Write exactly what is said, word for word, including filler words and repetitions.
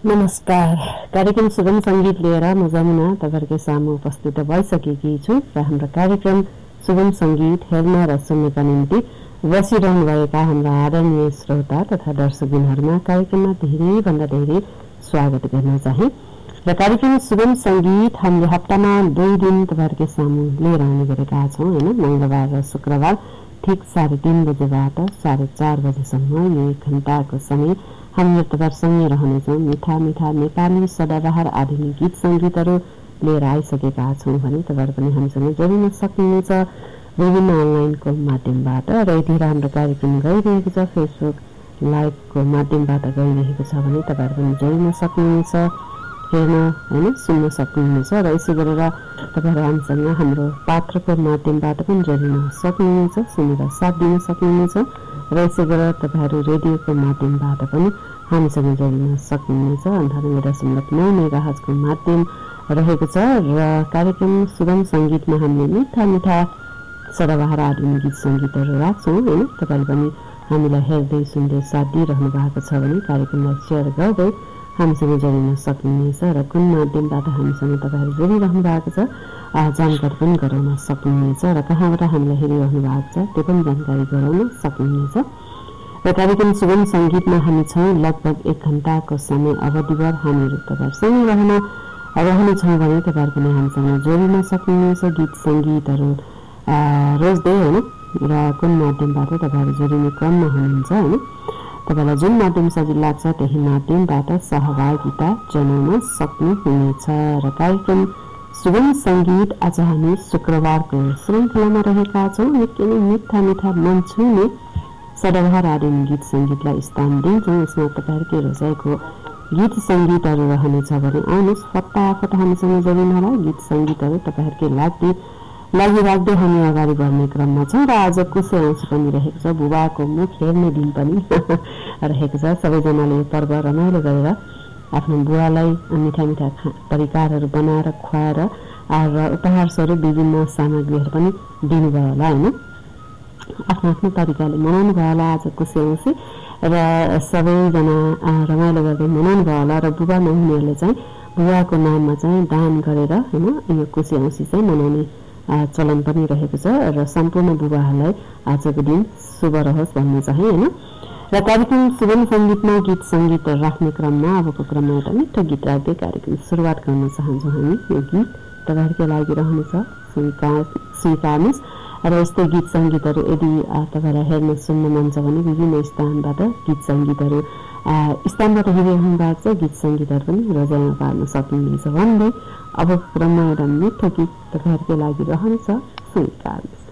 नमस्कार। कार्यक्रम सुगम संगीत लिएर म जमुना तपाईहरुको सामु उपस्थित भइसकेकी छु र हाम्रो कार्यक्रम सुगम संगीत हेर्न र सुन्नका निम्ति बसिरहनु भएका हाम्रा आदरणीय श्रोता तथा दर्शकबिनहरुमा कार्यक्रममा धेरै भन्दा धेरै स्वागत गर्न चाहे। र कार्यक्रम सुगम संगीत हामीले हप्तामा दुई दिन तपाईहरुको सामु लिएर आउने गरेका छौं हैन। मंगलबार र शुक्रबार ठीक साढे तीन बजेबाट साढे चार बजेसम्म यो एक घण्टाको समय हामी तपाईहरुसँगै रहनेछौं। मिठा मिठा नेपाली सदाबहार आधुनिक गीत संगीतहरु लिएर आइसकेका छौं भने तपाईहरु पनि हामीसँग जोडिन सक्नुहुन्छ विभिन्न अनलाइनको माध्यमबाट। र यति हाम्रो कार्यक्रम गइरहेको छ फेसबुक लाइभको माध्यमबाट गइरहेको छ भने तपाईहरु पनि जोडिन सक्नुहुन्छ, हेर्न हैन सुन्न सक्नुहुन्छ। र यसै गरेर तपाईहरु हामीसँग हाम्रो पात्रको माध्यमबाट पनि जोडिन सक्नुहुन्छ, सुनेर साथ दिन सक्नुहुन्छ। र यसै गरेर तपाईहरु रेडियोको माध्यमबाट पनि हामीसँग जोडिन सक्नुहुन्छ। अन्ठानब्बे दशमलव नौ मेगाहर्जको माध्यम रहेको छ। र कार्यक्रम सुगम संगीतमा हामीले मिठा मिठा सदाबहार आधुनिक गीत संगीतहरु राख्छौं हैन। तपाईहरु पनि हामीलाई हेर्दै सुन्दै साथ दिइरहनु भएको छ भने कार्यक्रमलाई शेयर गर्दै हामीसँग जोडिन सक्नुहुनेछ। र कुन माध्यमबाट हामीसँग तपाईहरु जोडिरहनु भएको छ जानकारी पनि गराउन सक्नुहुनेछ। र कहाँबाट हामीलाई हेरिरहनु भएको छ त्यो पनि जानकारी गराउन सक्नुहुनेछ। र कार्यक्रम सुगम संगीतमा हामी छौं लगभग एक घण्टाको समय अवधिभर हामीहरु तपाईहरुसँग रहन रहनेछौं भने तपाईहरु पनि हामीसँग जोडिन सक्नुहुनेछ। गीत संगीतहरु रोज्दै हैन र कुन माध्यमबाट तपाईहरु जोडिने क्रममा हुनुहुन्छ हैन, तपाईलाई जुन माध्यम सजिलो लाग्छ त्यही माध्यमबाट सहभागिता जनाउन सक्नुहुनेछ। र कार्यक्रम सुगम संगीत आज हामी शुक्रबारको श्रृंखलामा रहेका छौं। निकै नै मिठा मिठा मन छुने सदाबहार आधुनिक गीत संगीतलाई स्थान दिन्छौं। यसमा तपाईहरुकै रोजाइको गीत संगीतहरु रहनेछ भने आउनुस् फटाफट हामीसँग जोडिनु होला। गीत संगीतहरु तपाईहरुकै लागि लागि राख्दै हामी अगाडि बढ्ने क्रममा छौं। र आज कुशे औँसी पनि रहेको छ, बुबाको मुख हेर्ने दिन पनि रहेको छ। सबैजनाले यो पर्व रमाइलो गरेर आफ्नो बुवालाई मिठा मिठा परिकारहरु बनाएर खुवाएर र उपहार स्वरूप विभिन्न सामग्रीहरु पनि दिनुभयो होला हैन। आफ्नो आफ्नो तरिकाले मनाउनु भयो होला आज कुशे औँसी र सबैजना रमाइलो गर्दै मनाउनु भयो होला। र बुबा नहुनेहरूले चाहिँ बुवाको नाममा चाहिँ दान गरेर हैन यो कुशे औँसी चाहिँ मनाउने चलन पनि रहेको छ। र सम्पूर्ण बुबाहरूलाई आजको दिन शुभ रहोस् भन्न चाहे हैन। र कार्यक्रम सुगम संगीतमा गीत संगीत राख्ने क्रममा अबको क्रममा एउटा मिठो गीत राख्दै कार्यक्रम सुरुवात गर्न चाहन्छौँ हामी। यो गीत तपाईहरुको लागि रहनेछ, स्वीकार स्वीकार्नुस्। र यस्तै गीत संगीतहरु यदि तपाईलाई हेर्न सुन्न मन छ भने विभिन्न स्थानबाट गीत संगीतहरु स्थानबाट हेरिरहनु भएको छ गीत संगीतहरु पनि रोजाइमा पार्न सक्नुहुनेछ भन्दै अब क्रममा एउटा मिठो गीत तपाईहरुको लागि रहनेछ, स्वीकार्नुस्।